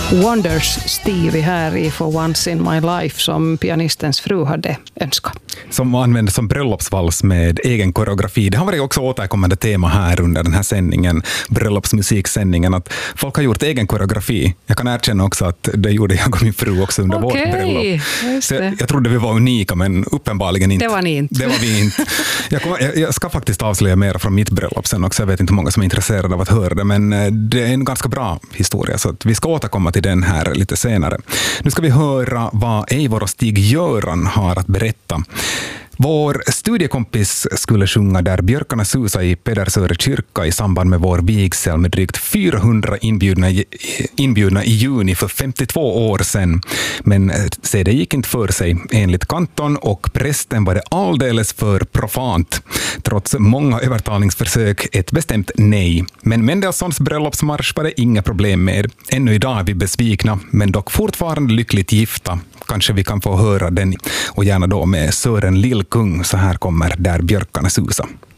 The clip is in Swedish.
Wonders Stevie här i For Once in My Life som pianistens fru hade önskat. Som användes som bröllopsvals med egen koreografi. Det har varit också återkommande tema här under den här sändningen, bröllopsmusiksändningen, att folk har gjort egen koreografi. Jag kan erkänna också att det gjorde jag och min fru också under vårt bröllop. Så jag trodde vi var unika, men uppenbarligen inte. Det var ni inte. Det var vi inte. Jag ska faktiskt avslöja mer från mitt bröllop sen också. Jag vet inte hur många som är intresserade av att höra det, men det är en ganska bra historia, så att vi ska återkomma till den här lite senare. Nu ska vi höra vad Eivor och Stig-Göran har att berätta. Vår studiekompis skulle sjunga Där björkarna susar i Pedersöre kyrka i samband med vår vigsel med drygt 400 inbjudna i juni för 52 år sedan. Men det gick inte för sig. Enligt kantorn och prästen var det alldeles för profant. Trots många övertalningsförsök ett bestämt nej. Men Mendelssohns bröllopsmarsch var det inga problem med. Ännu idag är vi besvikna, men dock fortfarande lyckligt gifta. Kanske vi kan få höra den, och gärna då med Sören Lillkung. Så här kommer Där björkarna susar.